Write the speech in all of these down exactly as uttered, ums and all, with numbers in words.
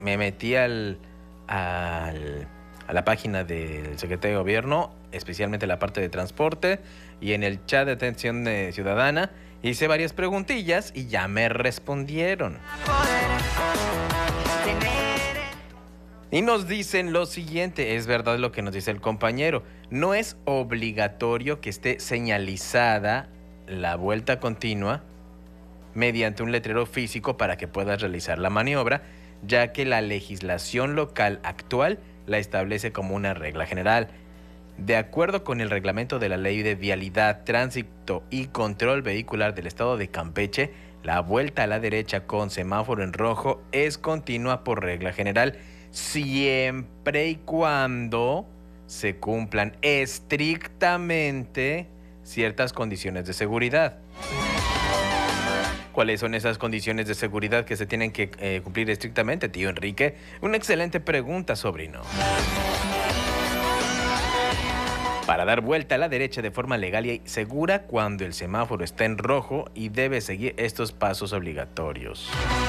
me metí al, al, a la página del secretario de Gobierno, especialmente la parte de transporte, y en el chat de atención eh, ciudadana hice varias preguntillas y ya me respondieron. Y nos dicen lo siguiente, es verdad lo que nos dice el compañero, no es obligatorio que esté señalizada la vuelta continua mediante un letrero físico para que puedas realizar la maniobra, ya que la legislación local actual la establece como una regla general. De acuerdo con el reglamento de la Ley de Vialidad, Tránsito y Control Vehicular del Estado de Campeche, la vuelta a la derecha con semáforo en rojo es continua por regla general, siempre y cuando se cumplan estrictamente ciertas condiciones de seguridad. ¿Cuáles son esas condiciones de seguridad que se tienen que eh, cumplir estrictamente, tío Enrique? Una excelente pregunta, sobrino. Para dar vuelta a la derecha de forma legal y segura cuando el semáforo está en rojo y debe seguir estos pasos obligatorios.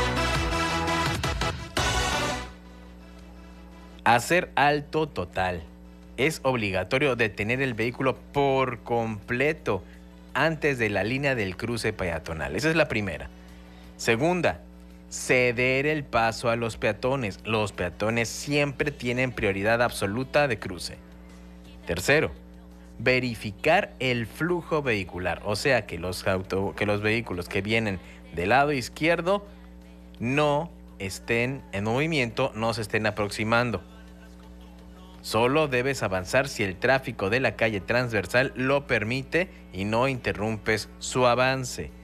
Hacer alto total. Es obligatorio detener el vehículo por completo antes de la línea del cruce peatonal. Esa es la primera. Segunda, ceder el paso a los peatones. Los peatones siempre tienen prioridad absoluta de cruce. Tercero, verificar el flujo vehicular. O sea, que los, auto, que los vehículos que vienen del lado izquierdo no estén en movimiento, no se estén aproximando. Solo debes avanzar si el tráfico de la calle transversal lo permite y no interrumpes su avance.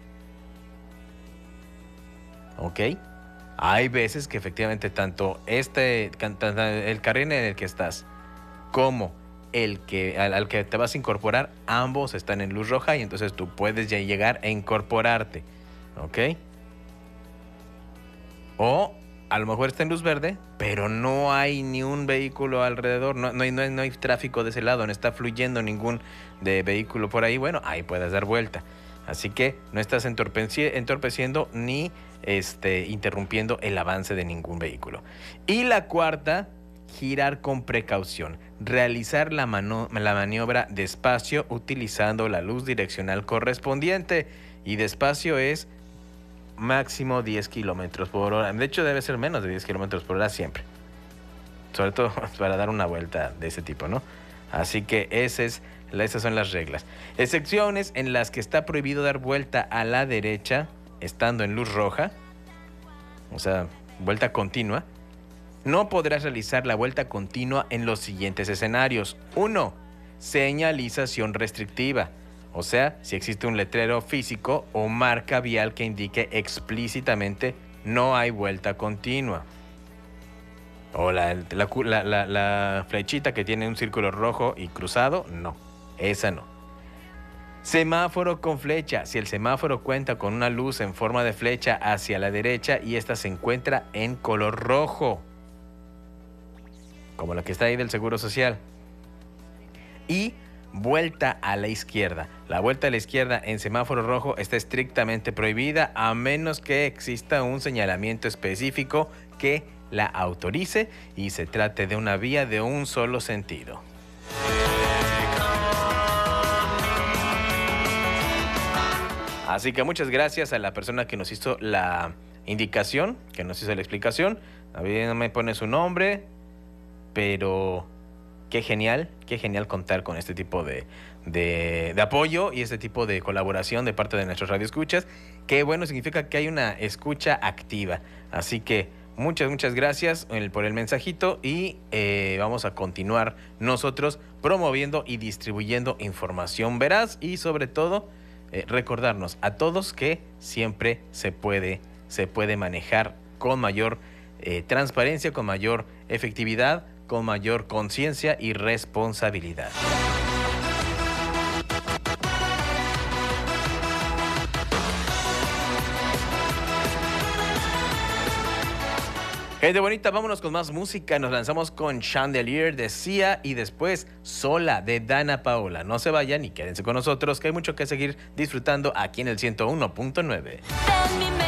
¿Ok? Hay veces que efectivamente tanto este, el carril en el que estás como el que, al, al que te vas a incorporar, ambos están en luz roja y entonces tú puedes ya llegar e incorporarte. ¿Ok? O a lo mejor está en luz verde, pero no hay ni un vehículo alrededor, no, no, hay, no, hay, no hay tráfico de ese lado, no está fluyendo ningún de vehículo por ahí, bueno, ahí puedes dar vuelta. Así que no estás entorpeci entorpeciendo ni este, interrumpiendo el avance de ningún vehículo. Y la cuarta, girar con precaución, realizar la, la maniobra despacio utilizando la luz direccional correspondiente. Y despacio es máximo diez kilómetros por hora. De hecho, debe ser menos de diez kilómetros por hora siempre. Sobre todo para dar una vuelta de ese tipo, ¿no? Así que ese es, esas son las reglas. Excepciones en las que está prohibido dar vuelta a la derecha estando en luz roja, o sea, vuelta continua. No podrás realizar la vuelta continua en los siguientes escenarios. Uno, señalización restrictiva. O sea, si existe un letrero físico o marca vial que indique explícitamente no hay vuelta continua. O la, la, la, la, la flechita que tiene un círculo rojo y cruzado, no, esa no. Semáforo con flecha. Si el semáforo cuenta con una luz en forma de flecha hacia la derecha y esta se encuentra en color rojo, como la que está ahí del Seguro Social. Y vuelta a la izquierda. La vuelta a la izquierda en semáforo rojo está estrictamente prohibida a menos que exista un señalamiento específico que la autorice y se trate de una vía de un solo sentido. Así que muchas gracias a la persona que nos hizo la indicación, que nos hizo la explicación. A mí no me pone su nombre, pero qué genial, qué genial contar con este tipo de, de, de apoyo y este tipo de colaboración de parte de nuestros radioescuchas. Qué bueno, significa que hay una escucha activa. Así que muchas, muchas gracias por el mensajito y eh, vamos a continuar nosotros promoviendo y distribuyendo información veraz y sobre todo eh, recordarnos a todos que siempre se puede, se puede manejar con mayor eh, transparencia, con mayor efectividad, con mayor conciencia y responsabilidad. Gente bonita, vámonos con más música. Nos lanzamos con Chandelier de Sia y después Sola de Dana Paola. No se vayan y quédense con nosotros, que hay mucho que seguir disfrutando aquí en el ciento uno punto nueve.